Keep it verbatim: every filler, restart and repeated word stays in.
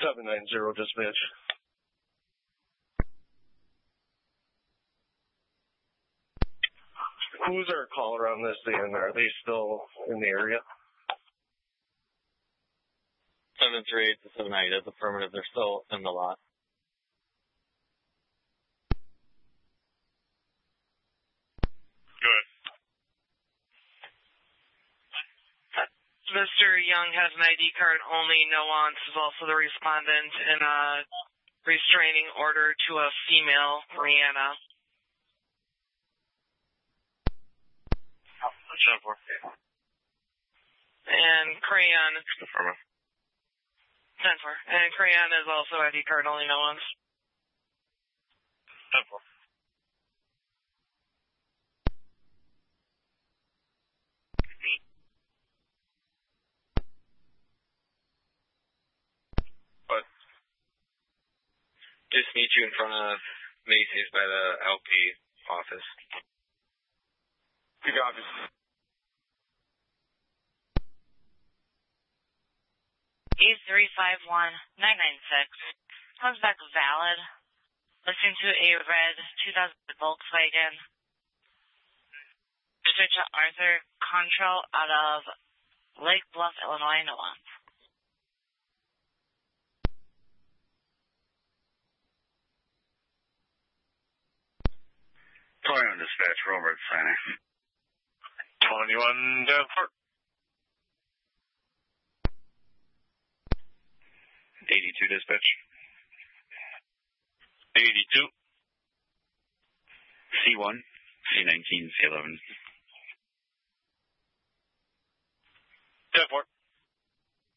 seven nine zero dispatch. Who's our caller on this, Dan? Are they still in the area? seven three eight to seven nine, that's affirmative. They're still in the lot. Good. Mister Young has an I D card only. Nuance is also the respondent in a restraining order to a female, Rihanna. ten four. And Crayon. Affirmative. ten four. And Crayon is also I D card only. Nuance. ten four. Just meet you in front of Macy's by the L P office. Good job. eight three five one nine nine six. Comes back valid. Listening to a red two thousand Volkswagen. District to Arthur Control out of Lake Bluff, Illinois. Nuance. twenty-one dispatch, Robert signing. twenty-one Denver. eighty-two dispatch. eighty-two. C one, C nineteen, C eleven. ten four.